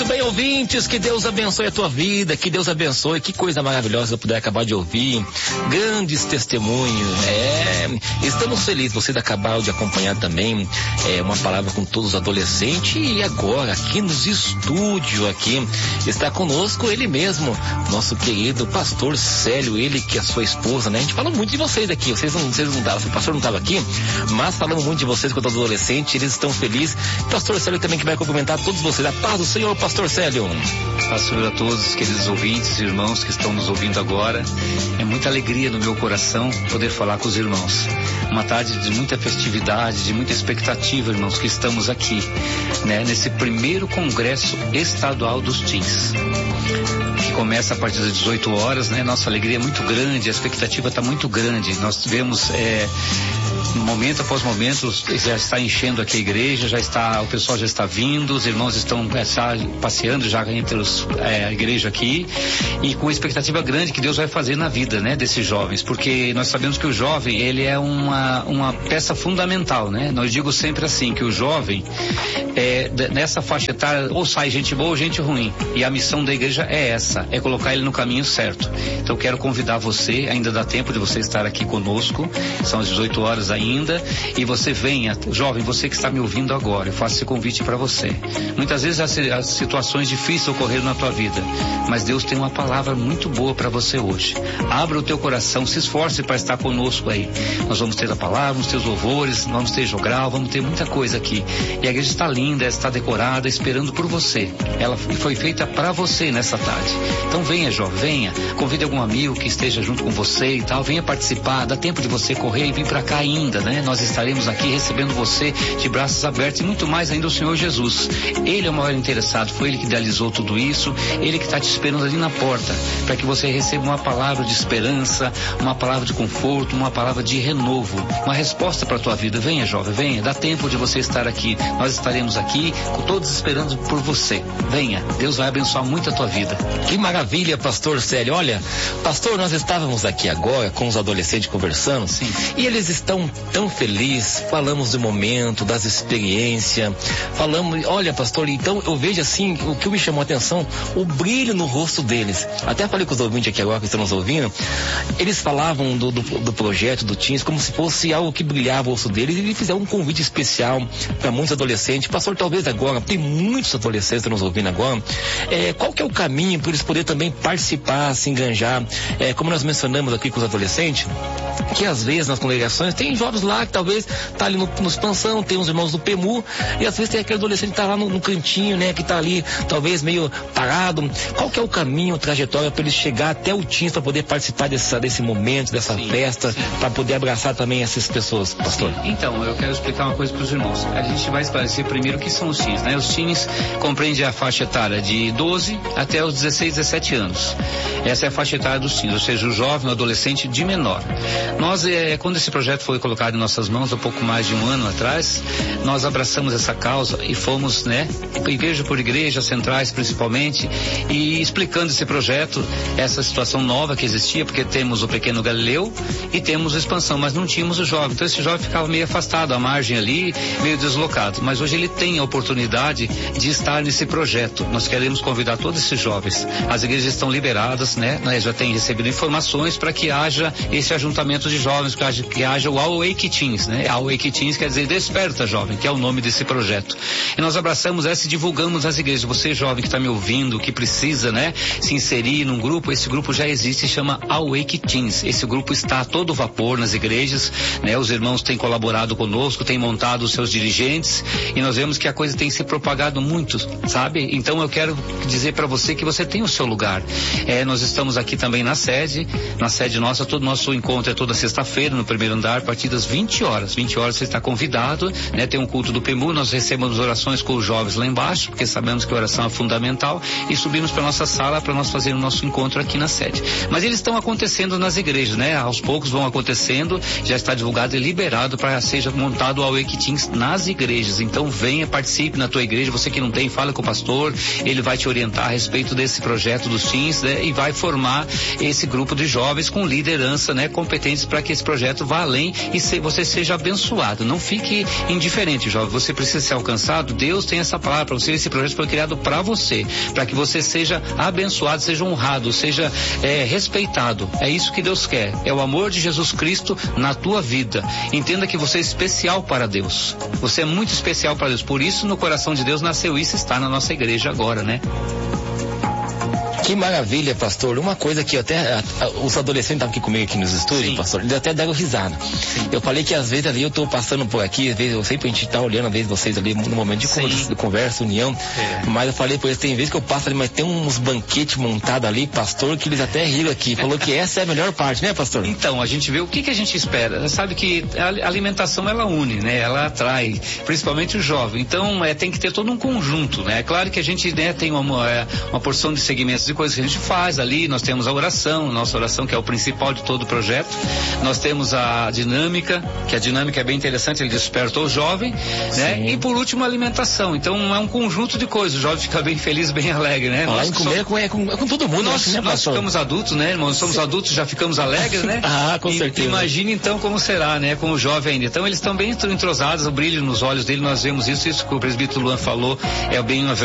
bem, ouvintes, que Deus abençoe a tua vida, que Deus abençoe, que coisa maravilhosa eu puder acabar de ouvir, grandes testemunhos, estamos felizes, vocês acabaram de acompanhar também, uma palavra com todos os adolescentes, e agora, aqui nos estúdios, aqui, está conosco ele mesmo, nosso querido pastor Célio, ele que é a sua esposa, né, a gente fala muito de vocês aqui, vocês não estavam, o pastor não estava aqui, mas falamos muito de vocês com os adolescentes, eles estão felizes, pastor Célio também que vai cumprimentar todos vocês, a paz do Senhor, pastor Célio. Pastor, a todos, queridos ouvintes, irmãos que estão nos ouvindo agora, é muita alegria no meu coração poder falar com os irmãos. Uma tarde de muita festividade, de muita expectativa, irmãos, que estamos aqui, né, nesse primeiro congresso estadual dos teens, que começa a partir das 18 horas, né? Nossa alegria é muito grande, a expectativa está muito grande. Nós tivemos, momento após momento, já está enchendo aqui a igreja, o pessoal já está vindo, os irmãos estão passeando já entre a igreja aqui, e com expectativa grande que Deus vai fazer na vida, né, desses jovens, porque nós sabemos que o jovem, ele é uma peça fundamental, né? Nós digo sempre assim, que o jovem, nessa faixa etária, ou sai gente boa ou gente ruim, e a missão da igreja é essa, é colocar ele no caminho certo. Então eu quero convidar você, ainda dá tempo de você estar aqui conosco, são as 18 horas ainda, e você venha, jovem, você que está me ouvindo agora, eu faço esse convite para você. Muitas vezes as situações difíceis ocorreram na tua vida, mas Deus tem uma palavra muito boa para você hoje. Abra o teu coração, se esforce para estar conosco aí. Nós vamos ter a palavra, vamos ter os louvores, vamos ter jogral, vamos ter muita coisa aqui. E a igreja está linda, está decorada, esperando por você. Ela foi feita para você nessa tarde. Então venha, jovem, venha. Convide algum amigo que esteja junto com você e tal, venha participar, dá tempo de você correr e vir para cá ainda, né? Nós estaremos aqui recebendo você de braços abertos, e muito mais ainda o Senhor Jesus. Ele é o maior interessado, foi Ele que idealizou tudo isso, Ele que está te esperando ali na porta, para que você receba uma palavra de esperança, uma palavra de conforto, uma palavra de renovo, uma resposta para a tua vida. Venha, jovem, venha, dá tempo de você estar aqui, nós estaremos aqui, todos esperando por você. Venha, Deus vai abençoar muito a tua vida. Que maravilha, pastor Célio. Olha, pastor, nós estávamos aqui agora com os adolescentes conversando. Sim. E eles estão tão felizes, falamos do momento, das experiências, falamos, olha, pastor, então eu vejo assim, o que me chamou a atenção, o brilho no rosto deles. Até falei com os ouvintes aqui agora que estão nos ouvindo, eles falavam do projeto do Teens como se fosse algo que brilhava o rosto deles, e eles fizeram um convite especial para muitos adolescentes. Pastor, talvez agora, tem muitos adolescentes que estão nos ouvindo agora, qual que é o caminho para eles poderem também participar, se enganjar, como nós mencionamos aqui com os adolescentes, que às vezes nas congregações tem jovens lá que talvez tá ali no expansão, tem uns irmãos do PEMU, e às vezes tem aquele adolescente que tá lá no cantinho, né, que tá ali talvez meio parado. Qual que é o caminho, a trajetória para ele chegar até o Teens, para poder participar desse momento, dessa festa, para poder abraçar também essas pessoas, pastor? Sim. Então, eu quero explicar uma coisa para os irmãos. A gente vai esclarecer primeiro o que são os Teens, né? Os Teens compreendem a faixa etária de 12 até os 16, 17 anos. Essa é a faixa etária dos Teens, ou seja, o jovem, o adolescente de menor. Nós, quando esse projeto foi colocado em nossas mãos, há pouco mais de um ano atrás, nós abraçamos essa causa e fomos, né, igreja por igreja, centrais principalmente, e explicando esse projeto, essa situação nova que existia, porque temos o Pequeno Galileu e temos a Expansão, mas não tínhamos o jovem. Então esse jovem ficava meio afastado, à margem ali, meio deslocado. Mas hoje ele tem a oportunidade de estar nesse projeto. Nós queremos convidar todos esses jovens. As igrejas estão liberadas, né? Nós já temos recebido informações para que haja esse ajuntamento de jovens, que haja o Awake Teens, né? Awake Teens quer dizer desperta, jovem, que é o nome desse projeto. E nós abraçamos essa e divulgamos as igrejas. Você, jovem, que está me ouvindo, que precisa, né, se inserir num grupo, esse grupo já existe, chama Awake Teens. Esse grupo está a todo vapor nas igrejas, né? Os irmãos têm colaborado conosco, têm montado os seus dirigentes, e nós vemos que a coisa tem se propagado muito, sabe? Então eu quero dizer para você que você tem o seu lugar. Nós estamos aqui também na sede nossa, todo nosso encontro é toda sexta-feira, no primeiro andar, a partir das 20 horas. 20 horas você está convidado, né? Tem um culto do PEMU, nós recebemos orações com os jovens lá embaixo, porque sabemos que a oração é fundamental, e subimos para nossa sala para nós fazer o nosso encontro aqui na sede. Mas eles estão acontecendo nas igrejas, né? Aos poucos vão acontecendo, já está divulgado e liberado para seja montado o Awake Teens nas igrejas. Então venha, participe na tua igreja, você que não tem, fala com o pastor, ele vai te orientar a respeito desse projeto dos Teens, né? E vai formar esse grupo de jovens com liderança, né? Competentes para que esse projeto vá além e você seja abençoado. Não fique indiferente, jovem. Você precisa ser alcançado. Deus tem essa palavra para você. Esse projeto foi criado para você, para que você seja abençoado, seja honrado, seja respeitado. É isso que Deus quer. É o amor de Jesus Cristo na tua vida. Entenda que você é especial para Deus. Você é muito especial para Deus. Por isso, no coração de Deus nasceu isso, está na nossa igreja agora, né? Que maravilha, pastor. Uma coisa que até os adolescentes estavam aqui comigo aqui nos estúdios, pastor, eles até deram risada. Sim. Eu falei que às vezes ali eu tô passando por aqui, às vezes eu sempre a gente tá olhando, às vezes vocês ali no momento de conversa, união, mas eu falei por eles, tem vezes que eu passo ali, mas tem uns banquetes montados ali, pastor, que eles até riram aqui. Falou que essa é a melhor parte, né, pastor? Então, a gente vê o que a gente espera. Sabe que a alimentação, ela une, né? Ela atrai, principalmente o jovem. Então, tem que ter todo um conjunto, né? É claro que a gente, né, tem uma porção de segmentos de coisas que a gente faz ali. Nós temos a oração, nossa oração que é o principal de todo o projeto. Nós temos a dinâmica, que a dinâmica é bem interessante, ele desperta o jovem, né? E por último a alimentação. Então é um conjunto de coisas, o jovem fica bem feliz, bem alegre, né? Falar em comer é com todo mundo. Nós ficamos adultos, né, irmãos? Somos adultos, já ficamos alegres, né? Com certeza. Imagine então como será, né? Com o jovem ainda. Então eles estão bem entrosados, o brilho nos olhos dele, nós vemos isso que o presbítero Luan falou, é bem uma